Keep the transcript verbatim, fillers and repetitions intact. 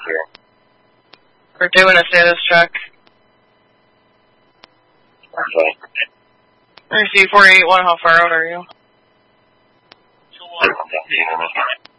here. We're doing a status check. Okay. R C four eight one, how far out are you? Can you hear me?